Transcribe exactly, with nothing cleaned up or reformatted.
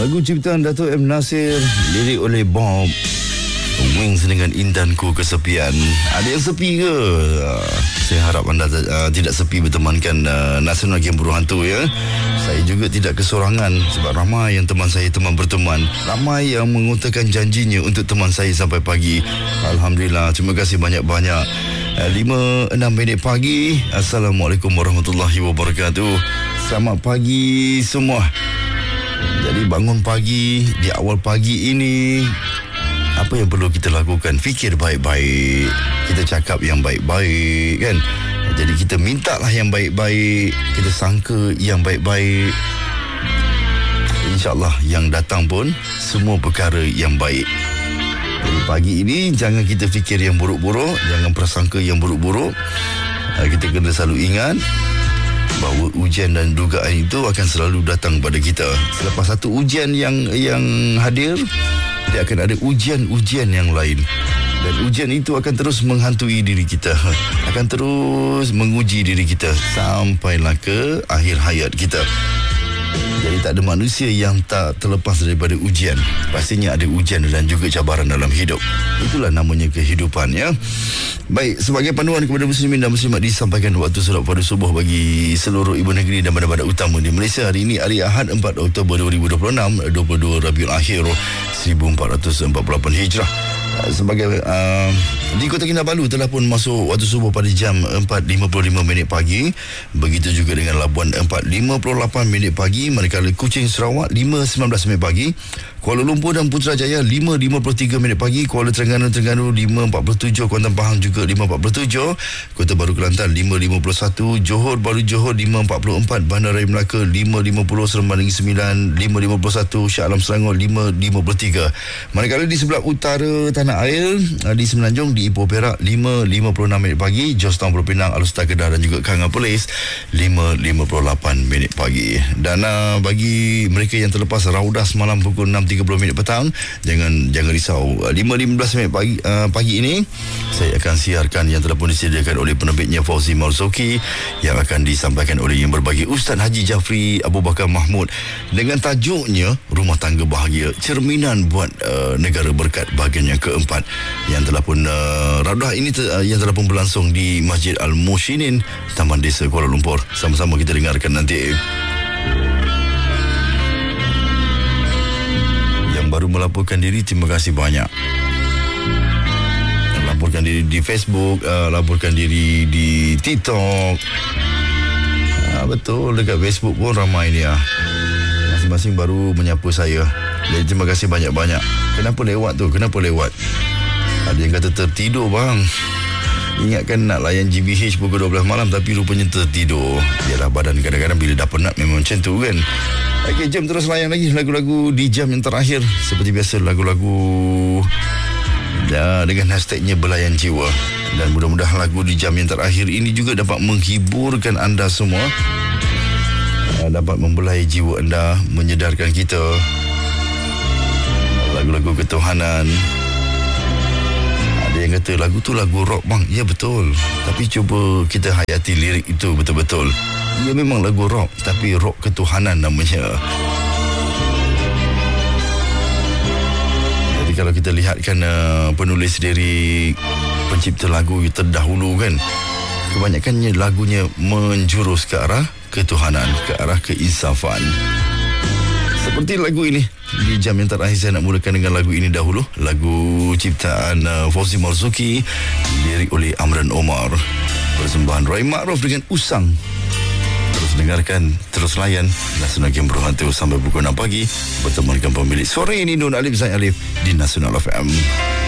Lagu ciptaan Dato' M. Nasir, lirik oleh Bob Wings dengan Indanku Kesepian. Ada yang sepi ke? Uh, saya harap anda uh, tidak sepi bertemankan uh, Nasional Game Buruh Hantu ya. Saya juga tidak kesorangan sebab ramai yang teman saya teman berteman. Ramai yang mengutarakan janjinya untuk teman saya sampai pagi. Alhamdulillah, terima kasih banyak-banyak. uh, lima enam minit pagi. Assalamualaikum warahmatullahi wabarakatuh. Selamat pagi semua. Jadi bangun pagi, di awal pagi ini, apa yang perlu kita lakukan? Fikir baik-baik, kita cakap yang baik-baik kan. Jadi kita mintalah yang baik-baik, kita sangka yang baik-baik. InsyaAllah yang datang pun semua perkara yang baik. Jadi pagi ini jangan kita fikir yang buruk-buruk, jangan prasangka yang buruk-buruk. Kita kena selalu ingat bahawa ujian dan dugaan itu akan selalu datang pada kita. Selepas satu ujian yang yang hadir, dia akan ada ujian-ujian yang lain. Dan ujian itu akan terus menghantui diri kita, akan terus menguji diri kita sampailah ke akhir hayat kita. Jadi tak ada manusia yang tak terlepas daripada ujian. Pastinya ada ujian dan juga cabaran dalam hidup. Itulah namanya kehidupan ya. Baik, sebagai panduan kepada muslimin dan muslimat, disampaikan waktu solat pada subuh bagi seluruh ibu negeri dan bandar-bandar utama di Malaysia. Hari ini hari Ahad empat Oktober dua ribu dua puluh enam, dua puluh dua Rabiul Akhir seribu empat ratus empat puluh lapan Hijrah. Sebagai uh, di Kota Kinabalu telah pun masuk waktu subuh pada jam empat lima puluh lima minit pagi. Begitu juga dengan Labuan empat lima puluh lapan minit pagi. Manakala Kuching Sarawak lima sembilan belas minit pagi. Kuala Lumpur dan Putrajaya lima lima puluh tiga minit pagi. Kuala Terengganu Terengganu lima empat puluh tujuh. Kuantan Pahang juga lima empat puluh tujuh. Kota Baru Kelantan lima lima puluh satu. Johor Baru Johor lima empat puluh empat. Bandaraya Melaka lima lima puluh. Seremban Negeri Sembilan lima lima puluh satu. Shah Alam Selangor lima lima puluh tiga. Manakala di sebelah utara tanah air, di Semenanjung, di Ipoh Perak lima lima puluh enam minit pagi. Jos Town Pulau Pinang, Alor Setar Kedah dan juga Kangan Perlis lima lima puluh lapan minit pagi. Dan uh, bagi mereka yang terlepas raudah semalam pukul enam tiga puluh minit petang, jangan jangan risau. lima lima belas minit pagi uh, pagi ini saya akan siarkan yang telah pun disediakan oleh penerbitnya Fauzi Marzuki, yang akan disampaikan oleh yang berbahagia Ustaz Haji Jafri Abu Bakar Mahmud dengan tajuknya Rumah Tangga Bahagia, cerminan buat uh, negara berkat, bahagian yang keempat, yang telah pun uh, raudah ini te- uh, yang telah pun berlangsung di Masjid Al-Mushinin, Taman Desa Kuala Lumpur. Sama-sama kita dengarkan nanti. Yang baru melaporkan diri, terima kasih banyak. Laporkan diri di Facebook, uh, laporkan diri di TikTok. Uh, betul, dekat Facebook pun ramai ni ah. Masing-masing baru menyapa saya. Jadi terima kasih banyak-banyak. Kenapa lewat tu? Kenapa lewat? Ada yang kata tertidur bang. Ingatkan nak layan G B H pukul dua belas malam tapi rupanya tertidur. Yalah, badan kadang-kadang bila dah penat memang macam tu kan. Okey, jom terus layan lagi lagu-lagu di jam yang terakhir. Seperti biasa, lagu-lagu dan dengan hashtagnya Belayan Jiwa. Dan mudah-mudahan lagu di jam yang terakhir ini juga dapat menghiburkan anda semua, dapat membelai jiwa anda, menyedarkan kita. Lagu-lagu ketuhanan. Ada yang kata lagu tu lagu rock bang. Ya betul, tapi cuba kita hayati lirik itu betul-betul. Ia memang lagu rock, tapi rock ketuhanan namanya. Jadi kalau kita lihatkan uh, penulis lirik, pencipta lagu terdahulu kan, kebanyakannya lagunya menjurus ke arah ketuhanan, ke arah keinsafan. Seperti lagu ini. Di jam yang terakhir saya nak mulakan dengan lagu ini dahulu. Lagu ciptaan uh, Fauzi Marzuki, lirik oleh Amran Omar, persembahan Roy Ma'ruf dengan Usang. Terus dengarkan, terus layan Nasional Game Buruh Hantu sampai pukul enam pagi. Bertemankan pemilik sore ini Nun Alif Zain Alif di Nasional F M.